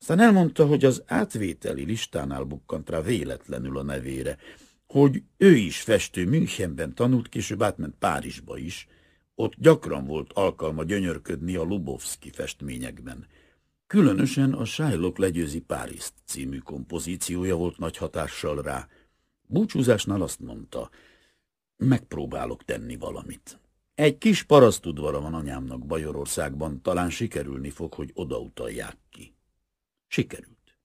Aztán elmondta, hogy az átvételi listánál bukkant rá véletlenül a nevére, hogy ő is festő, Münchenben tanult, később átment Párizsba is. Ott gyakran volt alkalma gyönyörködni a Lubovszki festményekben. Különösen a Shylock legyőzi Páriszt című kompozíciója volt nagy hatással rá. Búcsúzásnál azt mondta, megpróbálok tenni valamit. Egy kis parasztudvara van anyámnak Bajorországban, talán sikerülni fog, hogy odautalják ki. Sikerült.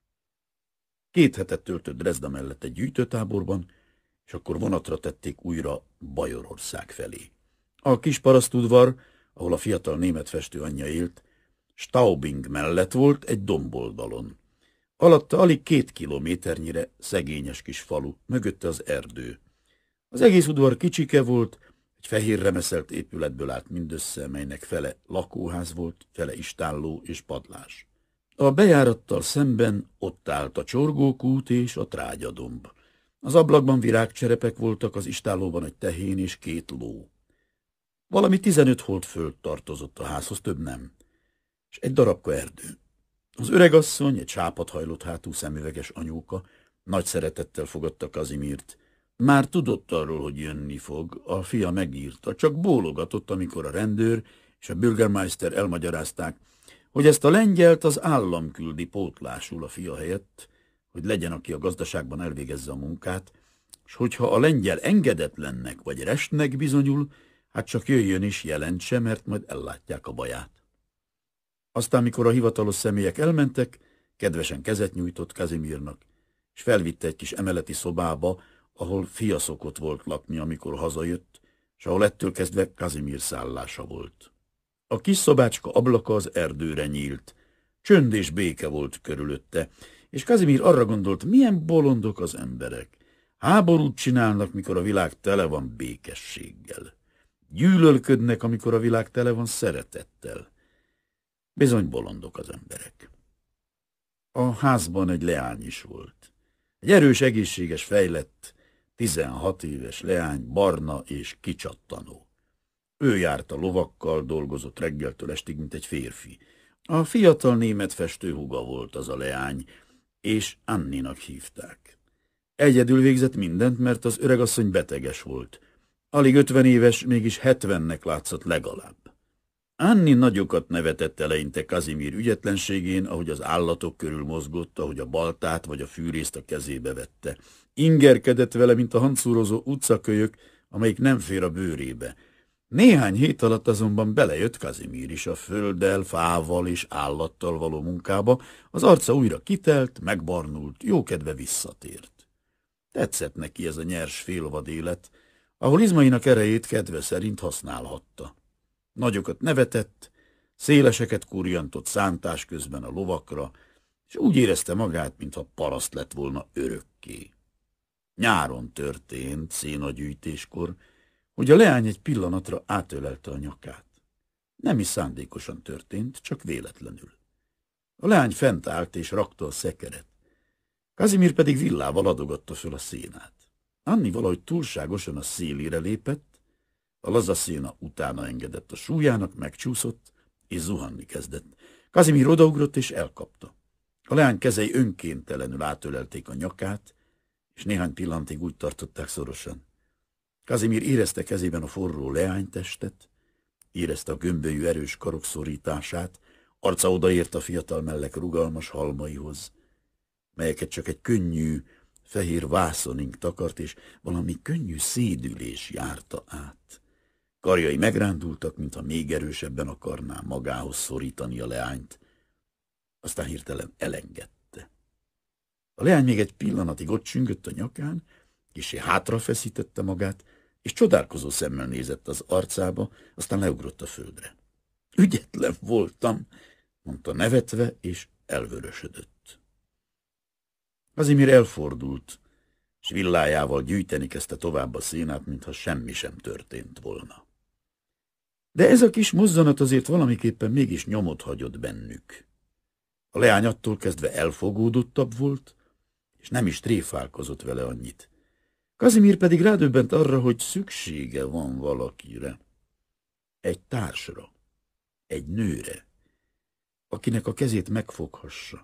2 hetet töltött Dresda mellett egy gyűjtőtáborban, és akkor vonatra tették újra Bajorország felé. A kis parasztudvar, ahol a fiatal német festő anyja élt, Staubing mellett volt egy domboldalon. Alatta alig 2 kilométernyire szegényes kis falu, mögötte az erdő. Az egész udvar kicsike volt, egy fehér remeszelt épületből állt mindössze, melynek fele lakóház volt, fele istálló és padlás. A bejárattal szemben ott állt a csorgókút és a trágyadomb. Az ablakban virágcserepek voltak, az istállóban egy tehén és 2 ló. Valami 15 holdföld tartozott a házhoz, több nem, és egy darabka erdő. Az öregasszony, egy sápadhajlott hátú szemüveges anyóka, nagy szeretettel fogadta Kazimírt. Már tudott arról, hogy jönni fog, a fia megírta, csak bólogatott, amikor a rendőr és a bürgermeister elmagyarázták, hogy ezt a lengyelt az állam küldi pótlásul a fia helyett, hogy legyen, aki a gazdaságban elvégezze a munkát, és hogyha a lengyel engedetlennek vagy restnek bizonyul, hát csak jöjjön is jelentse, mert majd ellátják a baját. Aztán, mikor a hivatalos személyek elmentek, kedvesen kezet nyújtott Kazimírnak, és felvitte egy kis emeleti szobába, ahol fia szokott volt lakni, amikor hazajött, és ahol ettől kezdve Kazimír szállása volt. A kis szobácska ablaka az erdőre nyílt, csönd és béke volt körülötte, és Kazimír arra gondolt, milyen bolondok az emberek. Háborút csinálnak, mikor a világ tele van békességgel. Gyűlölködnek, amikor a világ tele van szeretettel. Bizony bolondok az emberek. A házban egy leány is volt. Egy erős, egészséges, fejlett, 16 éves leány, barna és kicsattanó. Ő járt a lovakkal, dolgozott reggeltől estig, mint egy férfi. A fiatal német festő húga volt az a leány, és Anninak hívták. Egyedül végzett mindent, mert az öregasszony beteges volt. Alig 50 éves, mégis 70-nek látszott legalább. Anni nagyokat nevetett eleinte Kazimír ügyetlenségén, ahogy az állatok körül mozgott, ahogy a baltát vagy a fűrészt a kezébe vette. Ingerkedett vele, mint a hancúrozó utcakölyök, amelyik nem fér a bőrébe. Néhány hét alatt azonban belejött Kazimír is a földdel, fával és állattal való munkába, az arca újra kitelt, megbarnult, jókedve visszatért. Tetszett neki ez a nyers félvad élet, ahol izmainak erejét kedve szerint használhatta. Nagyokat nevetett, széleseket kurjantott szántás közben a lovakra, és úgy érezte magát, mintha paraszt lett volna örökké. Nyáron történt, szénagyűjtéskor, hogy a leány egy pillanatra átölelte a nyakát. Nem is szándékosan történt, csak véletlenül. A leány fent állt és rakta a szekeret. Kazimír pedig villával adogatta föl a szénát. Anni valahogy túlságosan a szélére lépett, a laza széna utána engedett a súlyának, megcsúszott, és zuhanni kezdett. Kazimír odaugrott és elkapta. A leány kezei önkéntelenül átölelték a nyakát, és néhány pillantig úgy tartották szorosan. Kazimír érezte kezében a forró leánytestet, érezte a gömbölyű erős karok szorítását, arca odaért a fiatal mellek rugalmas halmaihoz, melyeket csak egy könnyű, fehér vászonink takart, és valami könnyű szédülés járta át. Karjai megrándultak, mintha még erősebben akarná magához szorítani a leányt, aztán hirtelen elengedte. A leány még egy pillanatig ott csüngött a nyakán, kissé hátrafeszítette magát, és csodálkozó szemmel nézett az arcába, aztán leugrott a földre. Ügyetlen voltam, mondta nevetve, és elvörösödött. Kazimír elfordult, és villájával gyűjteni kezdte tovább a szénát, mintha semmi sem történt volna. De ez a kis mozzanat azért valamiképpen mégis nyomot hagyott bennük. A leány attól kezdve elfogódottabb volt, és nem is tréfálkozott vele annyit. Kazimír pedig rádöbbent arra, hogy szüksége van valakire. Egy társra, egy nőre, akinek a kezét megfoghassa,